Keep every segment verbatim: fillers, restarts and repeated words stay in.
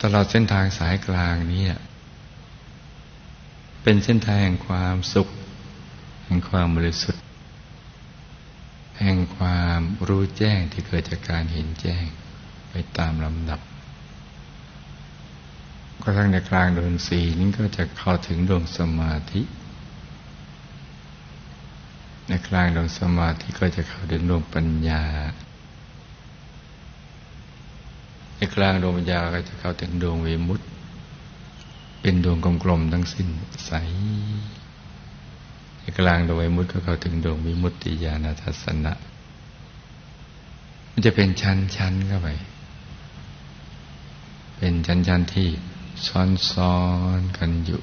ลอดเส้นทางสายกลางนี้เป็นเส้นทางแห่งความสุขแห่งความบริสุทธิ์แห่งความรู้แจ้งที่เกิดจากการเห็นแจ้งไปตามลำดับกระทั่งในกลางดวงสี่นี้ก็จะเข้าถึงดวงสมาธิในกลางดวงสมาธิก็จะเข้าถึงดวงปัญญาในกลางดวงปัญญาก็จะเข้าถึงดวงวิมุตติเป็นดวงกลมๆทั้งสิ้นใสในกลางดวงวิมุตติก็เข้าถึงดวงวิมุตติญาณทัสสนะมันจะเป็นชั้นๆเข้าไปเป็นชั้นๆที่ซ้อนๆกันอยู่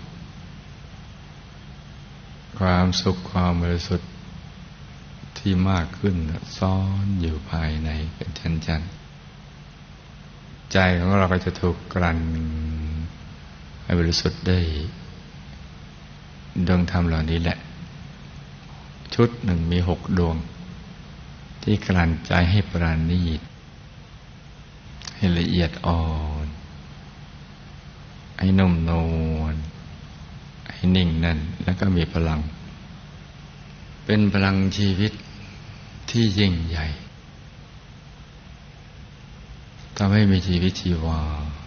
ความสุขความบริสุทธิ์ที่มากขึ้นซ้อนอยู่ภายในเป็นชั้นๆใจของเราก็จะถูกกลั่นให้บริสุทธิ์ได้ดวงธรรมเหล่านี้แหละชุดหนึ่งมีหกดวงที่กลั่นใจให้ปราณีตให้ละเอียดอ่อนให้นุ่มนวลให้นิ่งนั่นแล้วก็มีพลังเป็นพลังชีวิตที่ยิ่งใหญ่ทำให้มีชีวิตชีวา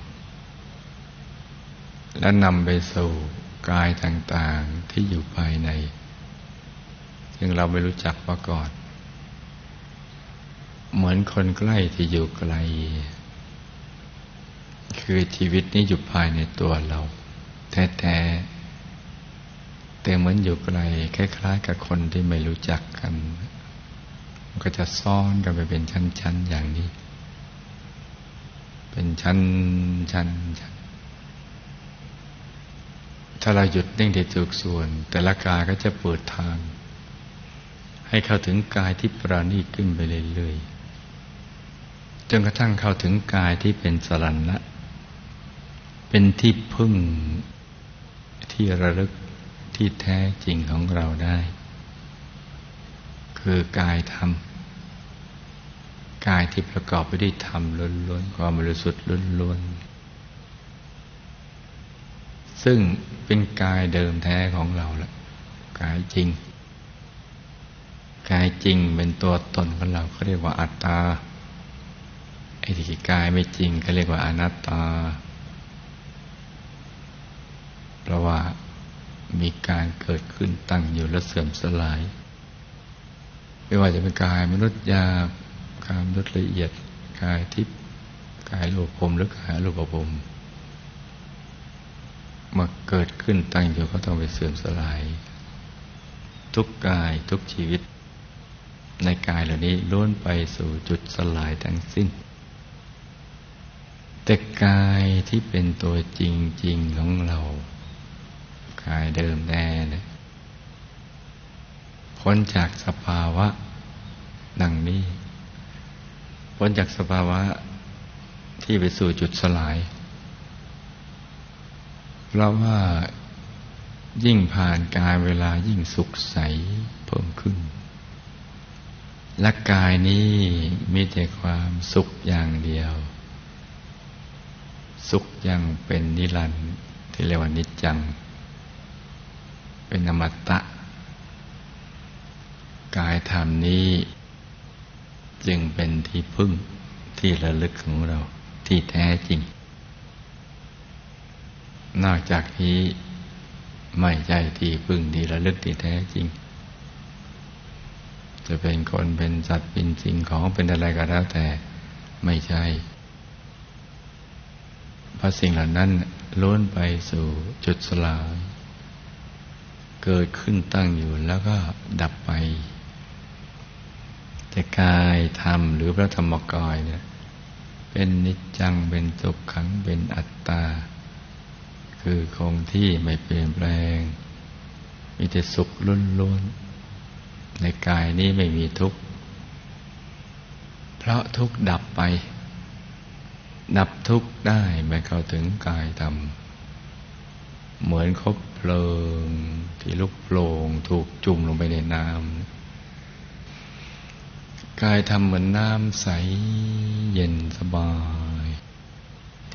และนำไปสู่กายต่างๆที่อยู่ภายในซึ่งเราไม่รู้จักมาก่อนเหมือนคนใกล้ที่อยู่ไกลคือชีวิตนี้อยู่ภายในตัวเราแท้ๆแต่เหมือนอยู่ไกลคล้ายๆกับคนที่ไม่รู้จักกันมันก็จะซ่อนกันไปเป็นชั้นๆอย่างนี้เป็นชั้นชั้นชั้นถ้าเราหยุดนิ่งที่ถูกส่วนแต่ละกายก็จะเปิดทางให้เข้าถึงกายที่ปราณีตขึ้นไปเรื่อยๆจนกระทั่งเข้าถึงกายที่เป็นสรณะเป็นที่พึ่งที่ระลึกที่แท้จริงของเราได้คือกายธรรมกายที่ประกอบไปด้วยธรรมล้วนๆความบริสุทธิ์ล้วนๆซึ่งเป็นกายเดิมแท้ของเราละกายจริงกายจริงเป็นตัวตนของเราเขาเรียกว่าอัตตาไอ้ที่กายไม่จริงเขาเรียกว่าอนัตตาเพราะว่ามีการเกิดขึ้นตั้งอยู่และเสื่อมสลายไม่ว่าจะเป็นกายมนุษย์หยาบกายมนุษย์ละเอียดกายทิพย์กายรูปภพหรือกายอรูปภพมาเกิดขึ้นตั้งอยู่ก็ต้องไปเสื่อมสลายทุกกายทุกชีวิตในกายเหล่านี้ล้วนไปสู่จุดสลายทั้งสิ้นแต่กายที่เป็นตัวจริงๆของเรากายเดิมแน่เนี่ยพ้นจากสภาวะดังนี้พ้นจากสภาวะที่ไปสู่จุดสลายเพราะว่ายิ่งผ่านกายเวลายิ่งสุขใสเพิ่มขึ้นและกายนี้มีแต่ความสุขอย่างเดียวสุขอย่างเป็นนิรันดร์ที่เรียกว่านิจจังเป็นอมตะกายธรรมนี้จึงเป็นที่พึ่งที่ระลึกของเราที่แท้จริงนอกจากนี้ไม่ใช่ที่พึ่งที่ระลึกที่แท้จริงจะเป็นคนเป็นสัตว์เป็นสิ่งของเป็นอะไรก็แล้วแต่ไม่ใช่เพราะสิ่งเหล่านั้นล้วนไปสู่จุดสลายเกิดขึ้นตั้งอยู่แล้วก็ดับไปแต่กายธรรมหรือพระธรรมกายเนี่ยเป็นนิจจังเป็นสุขขังเป็นอัตตาคือคงที่ไม่เปลี่ยนแปลงมีแต่สุขล้วนๆในกายนี้ไม่มีทุกข์เพราะทุกข์ดับไปดับทุกข์ได้เมื่อเข้าถึงกายธรรมเหมือนคบเพลิงที่ลุกโผล่ถูกจุ่มลงไปในน้ำกายธรรมเหมือนน้ำใสเย็นสบาย